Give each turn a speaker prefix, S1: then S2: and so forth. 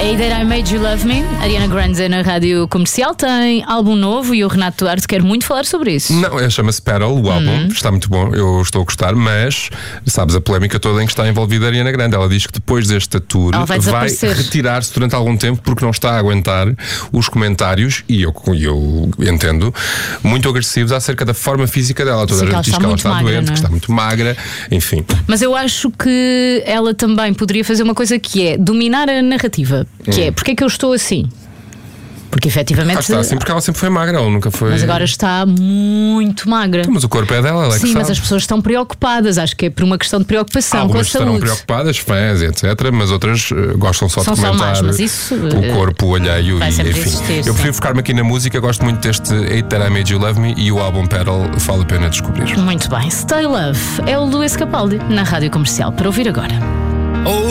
S1: Hey That I Made You Love Me, Ariana Grande na Rádio Comercial, tem álbum novo e o Renato Duarte quer muito falar sobre isso.
S2: Não, chama-se Petal, o álbum, está muito bom, eu estou a gostar, mas sabes a polémica toda em que está envolvida a Ariana Grande. Ela diz que depois deste tour vai retirar-se durante algum tempo porque não está a aguentar os comentários, e eu entendo, muito agressivos acerca da forma física dela. Toda a gente diz que ela está doente, que está muito magra, enfim.
S1: Mas eu acho que ela também poderia fazer uma coisa que é dominar a narrativa. Que é, porque é que eu estou assim? Porque efetivamente
S2: está assim porque ela sempre foi magra, ela nunca foi.
S1: Mas agora está muito magra.
S2: Mas o corpo é dela, ela é que
S1: Sim,
S2: sabe.
S1: mas as pessoas estão preocupadas. Acho que é por uma questão de preocupação com a
S2: algumas
S1: saúde.
S2: estarão preocupadas, fãs, etc. Mas outras gostam só
S1: São
S2: de comentar
S1: só mas isso,
S2: o corpo alheio.
S1: Vai sempre
S2: enfim.
S1: existir,
S2: eu prefiro focar-me aqui na música. Gosto muito deste Hey That I Made You Love Me, e o álbum Petal vale a pena descobrir.
S1: Muito bem, Stay Love é o Luís Capaldi na Rádio Comercial, para ouvir agora.